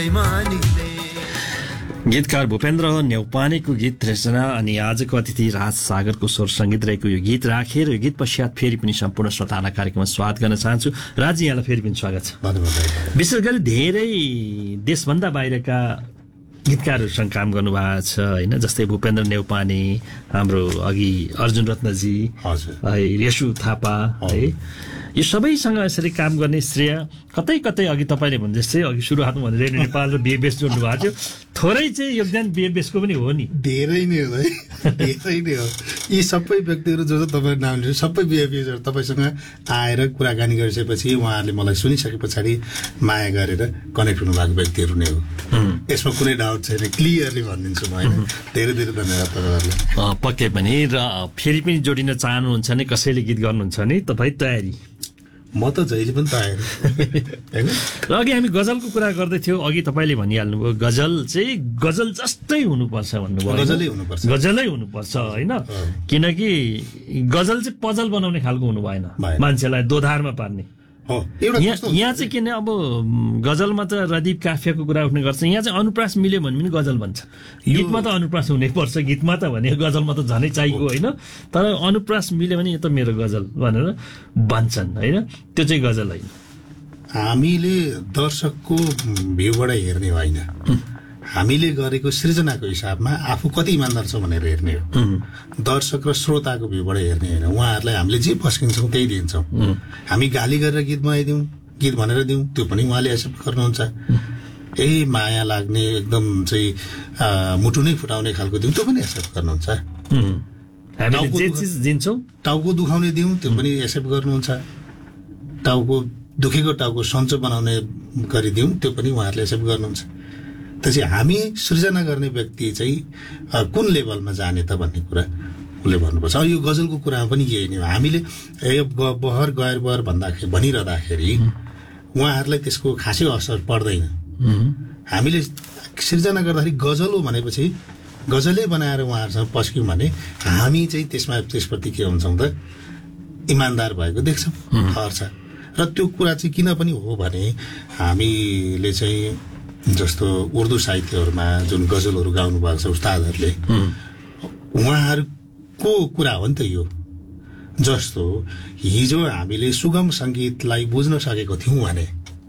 गीतकार भूपेन्द्र न्यौपानेको गीत रचना अनि आजको अतिथि राज सागरको स्वर संगीत रहेको यो गीत राखेर यो गीत पश्चात फेरि पनि सम्पूर्ण श्रोतालाई कार्यक्रममा स्वागत गर्न चाहन्छु। राजी, यहाँलाई फेरि पनि स्वागत छ। विशेष गरी धेरै देशभन्दा बाहिरका गीतकारहरूसँग काम गर्नुभएको छ होइन, जस्तै भूपेन्द्र न्यौपाने, हाम्रो अघि अर्जुन रत्नजी, यशु थापा है, यो सबैसँग यसरी काम गर्ने श्रेय कतै कतै अघि तपाईँले भने जस्तै अघि सुरुवातमा भने रेडियो नेपाल र बिएबएस जोड्नु भएको थियो, थोरै चाहिँ योगदान बिएबएसको पनि हो नि। धेरै नै हो है, धेरै नै हो। यी सबै व्यक्तिहरू जो तपाईँको नाम लिनु सबै बिएबएसहरू तपाईँसँग आएर कुराकानी गरिसकेपछि उहाँहरूले मलाई सुनिसके पछाडि माया गरेर कनेक्ट हुनुभएको व्यक्तिहरू नै हो। यसमा कुनै डाउट छैन, क्लियरली भनिदिन्छु म होइन। धेरै धेरै धन्यवाद तपाईँहरूलाई। पक्कै पनि। र फेरि पनि जोडिन चाहनुहुन्छ भने, कसैले गीत गर्नुहुन्छ भने तपाईँ तयारी? म त जहिले पनि तयार होइन। र अघि हामी गजलको कुरा गर्दै थियौँ, अघि तपाईँले भनिहाल्नुभयो गजल चाहिँ गजल जस्तै हुनुपर्छ भन्नुभयो। गजलै हुनुपर्छ, गजलै हुनुपर्छ होइन, किनकि गजल चाहिँ पजल बनाउने खालको हुनु भएन, मान्छेलाई दोधारमा पार्ने। यहाँ चाहिँ किन अब गजलमा त रदीप काफियाको कुरा उठ्ने गर्छ, यहाँ चाहिँ अनुप्रास मिल्यो भने पनि गजल भन्छ। गीतमा त अनुप्रास हुनै पर्छ, गीतमा त भने गजलमा त झनै चाहिएको होइन, तर अनुप्रास मिल्यो भने यो त मेरो गजल भनेर भन्छन् होइन, त्यो चाहिँ गजल होइन। हामीले दर्शकको भ्यूबाट हेर्ने होइन, हामीले गरेको सृजनाको हिसाबमा आफू कति इमान्दार छ भनेर हेर्ने हो। दर्शक र श्रोताको भ्यूबाट हेर्ने होइन। उहाँहरूलाई हामीले जे पस्किन्छौँ त्यही दिन्छौँ। हामी गाली गरेर गीत बनाइदिउँ, गीत भनेर दिउँ, त्यो पनि उहाँले एक्सेप्ट गर्नुहुन्छ। यही माया लाग्ने एकदम चाहिँ मुटु नै फुटाउने खालको दिउँ, त्यो पनि एक्सेप्ट गर्नुहुन्छ। टाउको दुखाउने दिउँ, त्यो पनि एक्सेप्ट गर्नुहुन्छ। दुखेको टाउको सन्चो बनाउने गरिदिउँ, त्यो पनि उहाँहरूले एक्सेप्ट गर्नुहुन्छ। त्यसै हामी सृजना गर्ने व्यक्ति चाहिँ कुन लेभलमा जाने त भन्ने कुरा उसले भन्नुपर्छ। यो गजलको कुरामा पनि यही नै हो। हामीले बहर गएर बहर भनिरहँदाखेरि उहाँहरूलाई त्यसको खासै असर पर्दैन। हामीले सृजना गर्दाखेरि गजल हो भनेपछि गजलै बनाएर उहाँहरूसँग पस्क्यौँ भने हामी चाहिँ त्यसप्रति के हुन्छौँ त, इमान्दार भएको देख्छौँ, ठहर छ। र त्यो कुरा चाहिँ किन पनि हो भने हामीले चाहिँ जस्तो उर्दू साहित्यहरूमा जुन गजलहरू गाउनु भएको छ उस्तादहरूले, उहाँहरूको कुरा हो नि त यो। जस्तो हिजो हामीले सुगम सङ्गीतलाई बुझ्न सकेको थियौँ भने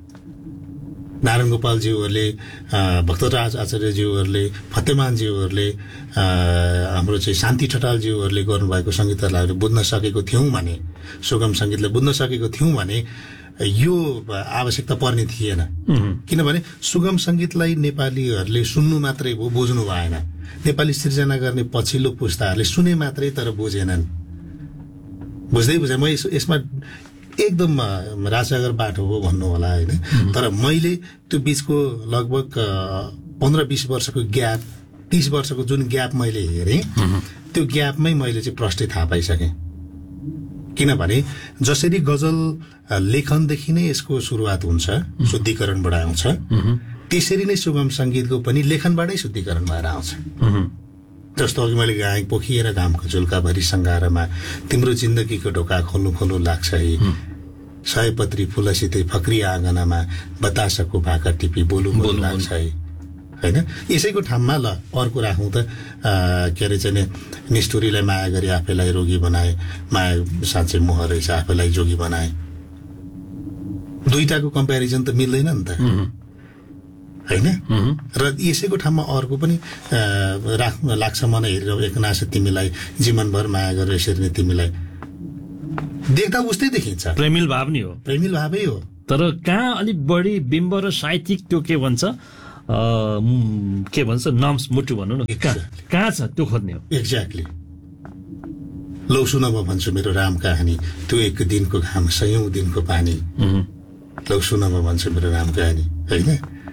नारायण गोपालज्यूहरूले, भक्तराज आचार्यज्यूहरूले, फतेमानज्यूहरूले, हाम्रो चाहिँ शान्ति ठटालज्यूहरूले गर्नुभएको सङ्गीतहरूलाई बुझ्न सकेको थियौँ भने, सुगम सङ्गीतलाई बुझ्न सकेको थियौँ भने यो आवश्यकता पर्ने थिएन। किनभने सुगम सङ्गीतलाई नेपालीहरूले सुन्नु मात्रै हो, बुझ्नु भएन। नेपाली सृजना गर्ने पछिल्लो पुस्ताहरूले सुने मात्रै तर बुझेनन्। बुझ्दै म यसमा एकदम राजसागर बाटो हो भन्नु होला होइन, तर मैले त्यो बिचको लगभग 15-20 वर्षको ग्याप, 30 वर्षको जुन ग्याप मैले हेरेँ, त्यो ग्यापमै मैले चाहिँ प्रष्टै थाहा पाइसकेँ। किनभने जसरी गजल लेखनदेखि नै यसको सुरुवात हुन्छ, शुद्धिकरणबाट आउँछ, त्यसरी नै सुगम सङ्गीतको पनि लेखनबाटै शुद्धिकरण भएर आउँछ। जस्तो अघि मैले गाएँ, पोखिएर घामको झुल्काभरि सङ्घारमा तिम्रो जिन्दगीको ढोका खोल्नु खोल्नु लाग्छ है, सयपत्री फुलसितै फक्री आँगनमा बतासको भाका टिपी बोलु बोलु लाग्छ है होइन। यसैको ठाउँमा ल अर्को राखौँ त, के अरे चाहिँ निष्ठुरीलाई माया गरी आफैलाई रोगी बनाए, माया साँच्चै मोह रहेछ आफैलाई जोगी बनाए। दुईटाको कम्पेरिजन त मिल्दैन नि त होइन। र यसैको ठाउँमा अर्को पनि लाग्छ मन हेरेर एकनाश तिमीलाई, जीवनभर माया गरेर यसरी नै तिमीलाई, देख्दा उस्तै देखिन्छ। प्रेमिल भाव नि हो, प्रेमिल भावै हो। तर कहाँ अलिक बढी बिम्ब र साहित्यिक त्यो के भन्छ नम्स मुटु भनौँ न, कहाँ छ त्यो खोज्ने हो। एक्ज्याक्टली। लौ सुन म भन्छु मेरो राम कहानी, त्यो एक दिनको घाम सयौं दिनको पानी। लौ सुन म भन्छु मेरो राम कहानी होइन।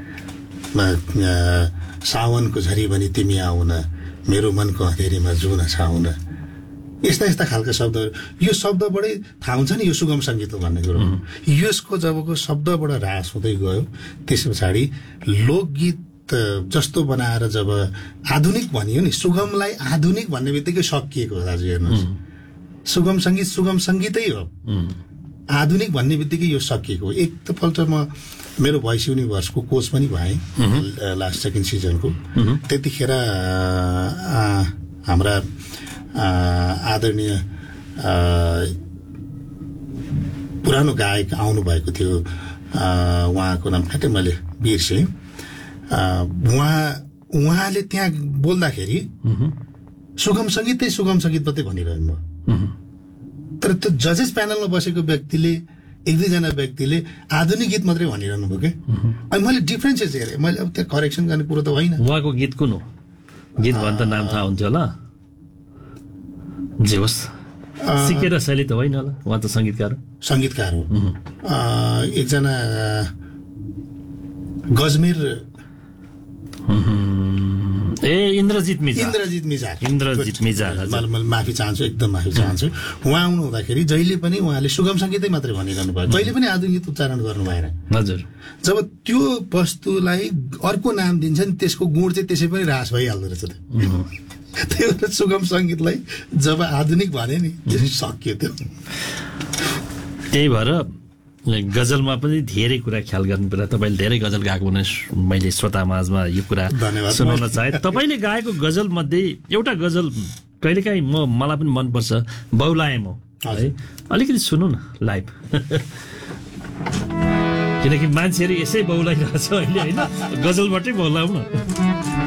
सावनको झरी भने तिमी आउन, मेरो मनको अँधेरीमा जुन छाउन। यस्ता यस्ता खालका शब्दहरू, यो शब्दबाटै थाहा हुन्छ नि यो सुगम सङ्गीत हो भन्ने कुरो। यसको जबको शब्दबाट ह्रास हुँदै गयो, त्यस पछाडि लोकगीत जस्तो बनाएर जब आधुनिक भनियो नि, सुगमलाई आधुनिक भन्ने बित्तिकै सकिएको दाजु। हेर्नुहोस्, सुगम सङ्गीतै हो आधुनिक भन्ने बित्तिकै यो सकिएको एकपल्ट म मेरो भोइस युनिभर्सको कोच पनि भएँ लास्ट सेकेन्ड सिजनको त्यतिखेर हाम्रा आदरणीय पुरानो गायक आउनु भएको थियो उहाँको नाम ठ्याक्कै मैले बिर्सेँ उहाँले त्यहाँ बोल्दाखेरि सुगम सङ्गीत मात्रै भनिरहनु भयो तर त्यो जजेस प्यानलमा बसेको व्यक्तिले एक दुईजना व्यक्तिले आधुनिक गीत मात्रै भनिरहनु भयो कि अनि मैले डिफ्रेन्सेस हेरेँ मैले अब त्यहाँ करेक्सन गर्ने कुरो त होइन उहाँको गीत कुन हो गीत भन् त नाम थाहा हुन्थ्यो होला जे होस् सिकेर शैली त होइन होला उहाँ त सङ्गीतकार हो एकजना गजमेर इन्द्रजित मिजार मैले माफी चाहन्छु एकदम माफी चाहन्छु उहाँ आउनु हुँदाखेरि जहिले पनि उहाँले सुगम सङ्गीतै मात्रै भनिरहनु भयो जहिले पनि आधुनिक गीत उच्चारण गर्नु भएन हजुर जब त्यो वस्तुलाई अर्को नाम दिन्छ नि त्यसको गुण चाहिँ त्यसै पनि ह्रास भइहाल्दो रहेछ त्यही भएर सुगम सङ्गीतलाई जब आधुनिक भने नि सक्यो त्यो त्यही भएर गजलमा पनि धेरै कुरा ख्याल गर्नुपर्छ तपाईँले धेरै गजल गाएको भने मैले श्रोता माझमा यो कुरा सुनाउन चाहे तपाईँले गाएको गजल मध्ये एउटा गजल कहिलेकाहीँ मलाई पनि मनपर्छ बौलाएँ म है अलिकति सुनौ न लाइभ किनकि मान्छेहरू यसै बौलाइरहेछ अहिले होइन गजलबाटै बौलाउँ न